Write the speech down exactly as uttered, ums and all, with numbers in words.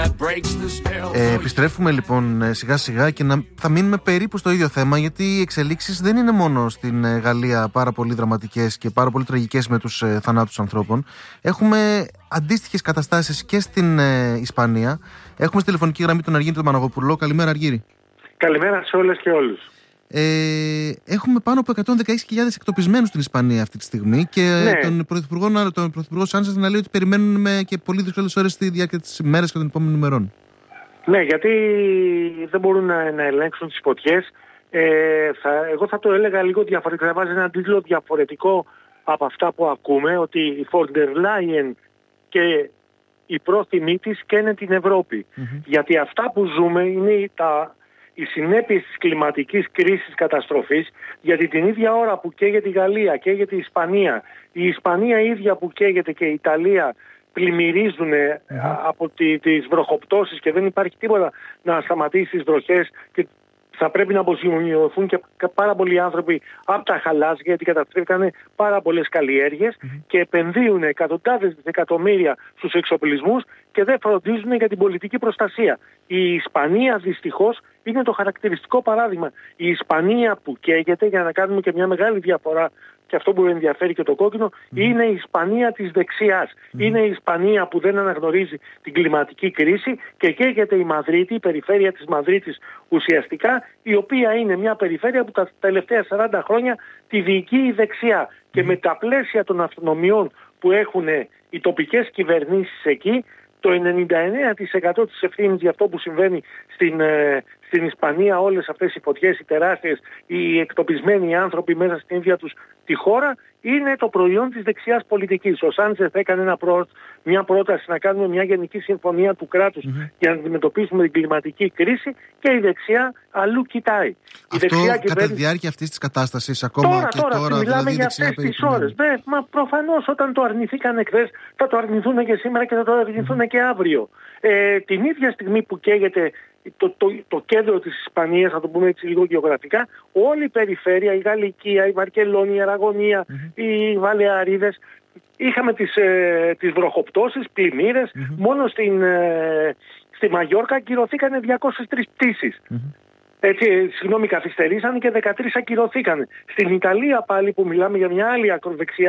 Ε, επιστρέφουμε λοιπόν σιγά σιγά και να, θα μείνουμε περίπου στο ίδιο θέμα, γιατί οι εξελίξεις δεν είναι μόνο στην ε, Γαλλία πάρα πολύ δραματικές και πάρα πολύ τραγικές με τους ε, θανάτους ανθρώπων. Έχουμε αντίστοιχες καταστάσεις και στην ε, Ισπανία. Έχουμε στη τηλεφωνική γραμμή τον Αργύρη τον Μαναγοπουλό. Καλημέρα, Αργύρη. Καλημέρα σε όλες και όλους. Ε, έχουμε πάνω από εκατόν δεκαέξι χιλιάδες εκτοπισμένους στην Ισπανία αυτή τη στιγμή και ναι. τον Πρωθυπουργό, τον Πρωθυπουργό Σάντσες να λέει ότι περιμένουμε και πολύ δύσκολες ώρες στη διάρκεια της ημέρας και των επόμενων ημερών. Ναι, γιατί δεν μπορούν να, να ελέγξουν τις φωτιές. Ε, θα, εγώ θα το έλεγα λίγο διαφορετικά, θα βάζει έναν τίτλο διαφορετικό από αυτά που ακούμε, ότι η Φόντερ Λάιεν και η πρόθυμη της καίνε την Ευρώπη. Mm-hmm. Γιατί αυτά που ζούμε είναι τα... οι συνέπειες της κλιματικής κρίσης καταστροφής, γιατί την ίδια ώρα που καίγεται η Γαλλία, καίγεται η Ισπανία, η Ισπανία ίδια που καίγεται και η Ιταλία πλημμυρίζουν mm-hmm. από τη, τις βροχοπτώσεις και δεν υπάρχει τίποτα να σταματήσει τις βροχές και θα πρέπει να αποζημιωθούν και πάρα πολλοί άνθρωποι από τα χαλάζια, γιατί καταστρέφηκαν πάρα πολλές καλλιέργειες mm-hmm. και επενδύουν εκατοντάδες δισεκατομμύρια στους εξοπλισμούς και δεν φροντίζουν για την πολιτική προστασία. Η Ισπανία δυστυχώς είναι το χαρακτηριστικό παράδειγμα. Η Ισπανία που καίγεται, για να κάνουμε και μια μεγάλη διαφορά, και αυτό που ενδιαφέρει και το κόκκινο, mm. είναι η Ισπανία της δεξιάς. Mm. Είναι η Ισπανία που δεν αναγνωρίζει την κλιματική κρίση και καίγεται η Μαδρίτη, η περιφέρεια της Μαδρίτης ουσιαστικά, η οποία είναι μια περιφέρεια που τα τελευταία σαράντα χρόνια τη διοικεί η δεξιά. Mm. Και με τα πλαίσια των αυτονομιών που έχουν οι τοπικές κυβερνήσεις εκεί, το ενενήντα εννέα τοις εκατό της ευθύνης για αυτό που συμβαίνει στην, ε, στην Ισπανία, όλες αυτές οι φωτιές, οι τεράστιες, οι εκτοπισμένοι άνθρωποι μέσα στην ίδια τους τη χώρα, είναι το προϊόν της δεξιάς πολιτικής. Ο Σάντσες έκανε ένα προ... μια πρόταση να κάνουμε μια γενική συμφωνία του κράτους mm-hmm. για να αντιμετωπίσουμε την κλιματική κρίση και η δεξιά αλλού κοιτάει. Αυτό η δεξιά κατά κυβέρνηση... τη διάρκεια αυτής της κατάστασης ακόμα τώρα, και τώρα, τώρα, μιλάμε δηλαδή για αυτές τις ώρες. Ναι, μα προφανώς όταν το αρνηθήκαν εχθές θα το αρνηθούν και σήμερα και θα το αρνηθούν mm-hmm. και αύριο. Ε, την ίδια στιγμή που καίγεται το, το, το κέντρο της Ισπανίας, θα το πούμε έτσι λίγο γεωγραφικά, όλη η περιφέρεια, η Γαλλικία, η Βαρκελόνη, η Αραγωνία, mm-hmm. οι Βαλεαρίδες, είχαμε τις, ε, τις βροχοπτώσεις, πλημμύρες, mm-hmm. μόνο στην, ε, στη Μαγιόρκα ακυρωθήκαν διακόσιες τρεις πτήσεις. Mm-hmm. Έτσι, συγγνώμη, καθυστερήσαν και δεκατρείς ακυρωθήκαν. Στην Ιταλία πάλι, που μιλάμε για μια άλλη ακροδεξιά